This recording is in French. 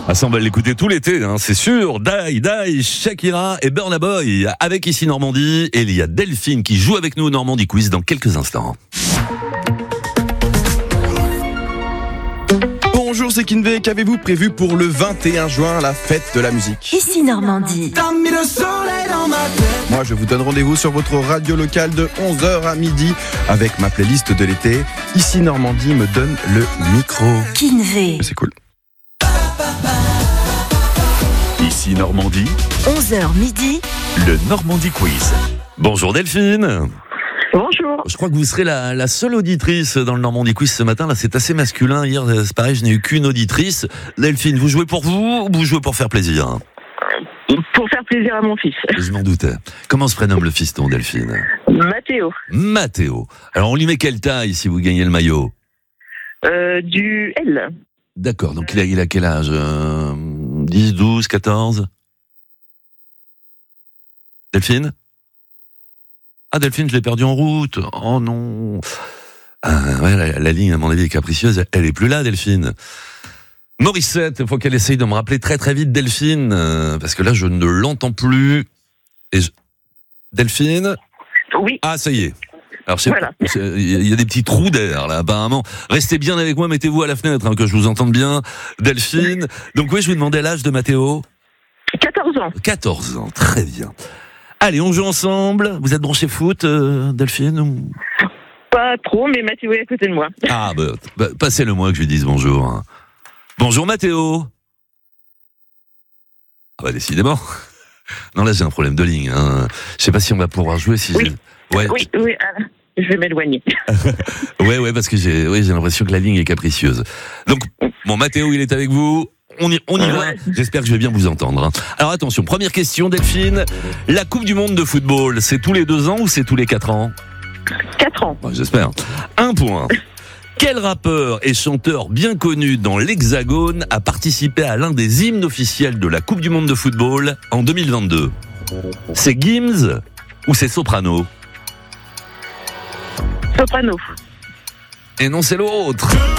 Ah ça on va l'écouter tout l'été, hein, c'est sûr. Die, Shakira et Burna Boy. Avec Ici Normandie, et il y a Delphine qui joue avec nous au Normandie Quiz dans quelques instants. Bonjour, c'est Kinvé. Qu'avez-vous prévu pour le 21 juin, la fête de la musique? Ici Normandie. Moi, je vous donne rendez-vous sur votre radio locale de 11h à midi avec ma playlist de l'été. Ici Normandie me donne le micro. Kinvé. C'est cool. Ici Normandie, 11h midi. le Normandie Quiz. Bonjour Delphine. Bonjour. Je crois que vous serez la seule auditrice dans le Normandie Quiz ce matin. Là, c'est assez masculin. Hier, c'est pareil, je n'ai eu qu'une auditrice. Delphine, vous jouez pour vous ou vous jouez pour faire plaisir? Pour faire plaisir à mon fils. Je m'en doutais. Comment se prénomme le fiston, Delphine? Mathéo. Alors, on lui met quelle taille si vous gagnez le maillot? Du L. D'accord, donc il a quel âge? 10, 12, 14? Delphine? Ah, Delphine, je l'ai perdu en route. Oh non. Ouais, la ligne, à mon avis, est capricieuse. Elle est plus là, Delphine. Morissette, il faut qu'elle essaye de me rappeler très très vite, Delphine, parce que là, je ne l'entends plus. Delphine? Oui. Ah, ça y est. Alors, Voilà. Il y a des petits trous d'air, là, apparemment. Restez bien avec moi, mettez-vous à la fenêtre, hein, que je vous entende bien. Delphine. Donc, oui, je vous demandais l'âge de Mathéo. 14 ans. 14 ans, très bien. Allez, on joue ensemble. Vous êtes branché foot, Delphine ou... Pas trop, mais Mathéo est à côté de moi. Ah, passez-le-moi que je lui dise bonjour. Hein. Bonjour, Mathéo. Ah, décidément. Non, là, j'ai un problème de ligne. Hein. Je sais pas si on va pouvoir jouer. Oui. Ouais. Oui, je vais m'éloigner. ouais, parce que j'ai l'impression que la ligne est capricieuse. Donc, bon, Mathéo, il est avec vous. On y va. J'espère que je vais bien vous entendre. Hein. Alors, attention, première question, Delphine. La Coupe du Monde de football, c'est tous les 2 ans ou c'est tous les 4 ans? 4 ans. Ouais, j'espère. 1 point. Quel rappeur et chanteur bien connu dans l'Hexagone a participé à l'un des hymnes officiels de la Coupe du Monde de football en 2022? C'est Gims ou c'est Soprano? Soprano. Et non, c'est l'autre.